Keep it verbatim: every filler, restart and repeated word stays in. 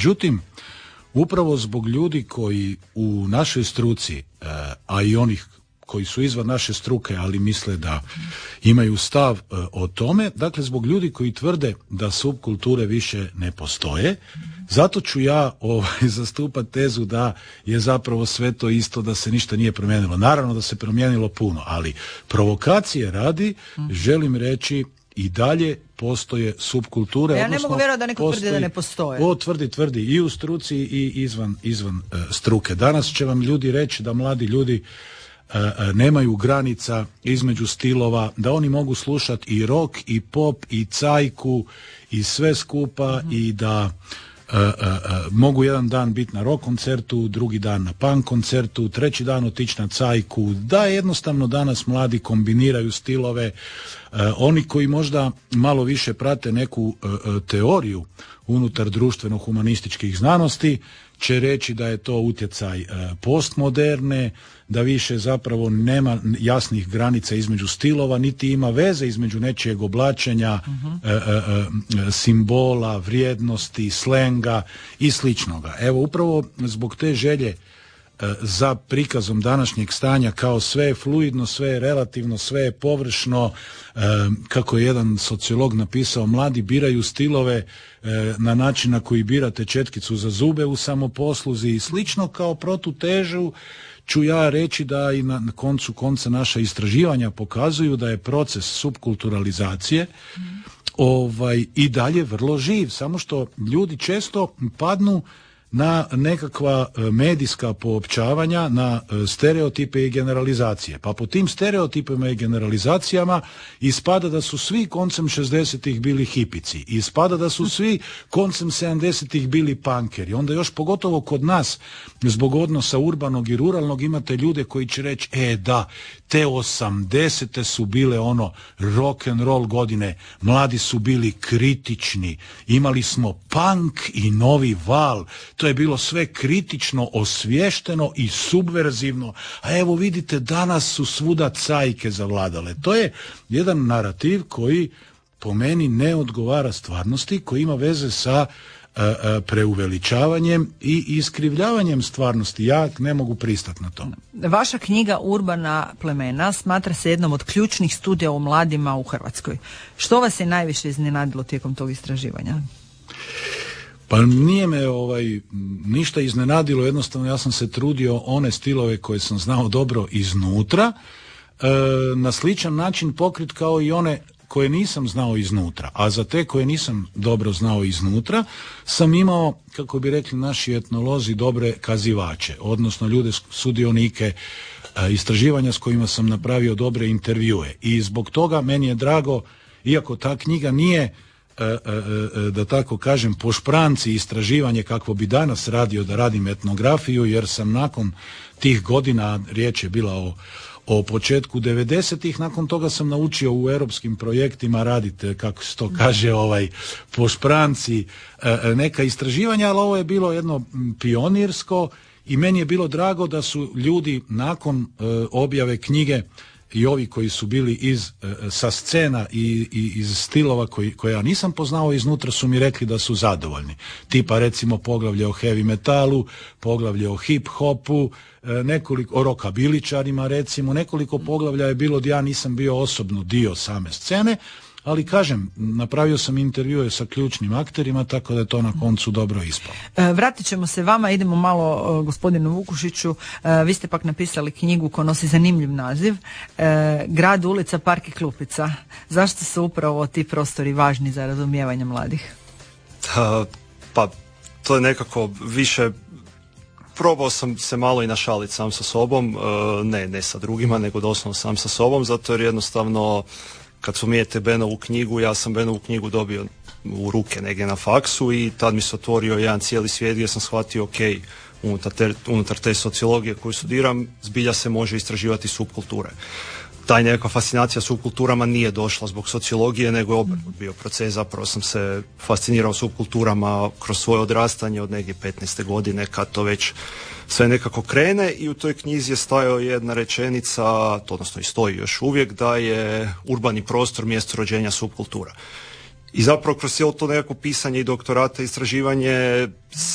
Međutim, upravo zbog ljudi koji u našoj struci, a i onih koji su izvan naše struke, ali misle da imaju stav o tome, dakle zbog ljudi koji tvrde da subkulture više ne postoje, zato ću ja ovaj, zastupati tezu da je zapravo sve to isto, da se ništa nije promijenilo. Naravno da se promijenilo puno, ali provokacije radi, želim reći, i dalje postoje subkulture. Ja odnosno, ne mogu vjerovati da neko postoji, tvrdi da ne postoje. O, tvrdi, tvrdi i u struci i izvan, izvan uh, struke. Danas će vam ljudi reći da mladi ljudi uh, uh, nemaju granica između stilova, da oni mogu slušati i rock, i pop, i cajku, i sve skupa, mm-hmm. i da Uh, uh, uh, mogu jedan dan biti na rock koncertu, drugi dan na punk koncertu, treći dan otići na cajku, da jednostavno danas mladi kombiniraju stilove. Uh, oni koji možda malo više prate neku uh, uh, teoriju unutar društveno-humanističkih znanosti će reći da je to utjecaj uh, postmoderne, da više zapravo nema jasnih granica između stilova, niti ima veze između nečijeg oblačenja, uh-huh. e, e, e, simbola, vrijednosti, slenga i sličnoga. Evo, upravo zbog te želje e, za prikazom današnjeg stanja kao sve je fluidno, sve je relativno, sve je površno, e, kako je jedan sociolog napisao, mladi biraju stilove e, na način na koji birate četkicu za zube u samoposluzi i slično, kao protutežu ću ja reći da i na koncu konca naša istraživanja pokazuju da je proces subkulturalizacije mm. ovaj, i dalje vrlo živ, samo što ljudi često padnu na nekakva medijska poopćavanja, na stereotipe i generalizacije. Pa po tim stereotipima i generalizacijama ispada da su svi koncem šezdesetih bili hipici, ispada da su svi koncem sedamdesetih bili punkeri. Onda još pogotovo kod nas, zbog odnosa urbanog i ruralnog, imate ljude koji će reći, e da, te osamdesete su bile ono rock and roll godine, mladi su bili kritični, imali smo punk i novi val, to je bilo sve kritično, osvješteno i subverzivno, a evo vidite danas su svuda cajke zavladale. To je jedan narativ koji po meni ne odgovara stvarnosti, koji ima veze sa uh, uh, preuveličavanjem i iskrivljavanjem stvarnosti. Ja ne mogu pristati na to. Vaša knjiga Urbana plemena smatra se jednom od ključnih studija o mladima u Hrvatskoj. Što vas je najviše iznenadilo tijekom tog istraživanja? Pa nije me ovaj, ništa iznenadilo, jednostavno ja sam se trudio one stilove koje sam znao dobro iznutra, e, na sličan način pokrit kao i one koje nisam znao iznutra, a za te koje nisam dobro znao iznutra sam imao, kako bi rekli naši etnolozi, dobre kazivače, odnosno ljude, sudionike e, istraživanja s kojima sam napravio dobre intervjue. I zbog toga meni je drago, iako ta knjiga nije, da tako kažem, po špranci istraživanje kakvo bi danas radio da radim etnografiju, jer sam nakon tih godina, riječ je bila o, o početku devedesetih, nakon toga sam naučio u europskim projektima raditi, kako se to kaže, ovaj, po špranci neka istraživanja, ali ovo je bilo jedno pionirsko i meni je bilo drago da su ljudi nakon objave knjige i ovi koji su bili iz, sa scena i, i iz stilova koji, koje ja nisam poznao iznutra su mi rekli da su zadovoljni. Tipa recimo poglavlje o heavy metalu, poglavlje o hip hopu, nekoliko, o rokabiličarima recimo, nekoliko poglavlja je bilo da ja nisam bio osobno dio same scene, ali kažem, napravio sam intervjue sa ključnim akterima, tako da je to na koncu dobro ispalo. E, vratit ćemo se vama, idemo malo gospodinu Vukušiću. E, vi ste pak napisali knjigu koja nosi zanimljiv naziv, e, Grad, ulica, park i klupica. Zašto su upravo ti prostori važni za razumijevanje mladih? Da, pa, to je nekako više... Probao sam se malo i našaliti sam sa sobom, e, ne, ne sa drugima, nego doslovno sam sa sobom, zato jer jednostavno kad spominjete Benovu knjigu, ja sam Benovu knjigu dobio u ruke negdje na faksu i tad mi se otvorio jedan cijeli svijet gdje sam shvatio, ok, unutar te, unutar te sociologije koju studiram, zbilja se može istraživati subkulture. Taj nekakva fascinacija subkulturama nije došla zbog sociologije, nego je obrnut bio proces. Zapravo sam se fascinirao subkulturama kroz svoje odrastanje od negdje petnaeste godine, kad to već sve nekako krene, i u toj knjizi je stajao jedna rečenica, to odnosno i stoji još uvijek, da je urbani prostor mjesto rođenja subkultura. I zapravo kroz cijelo to nekako pisanje i doktorata, istraživanje,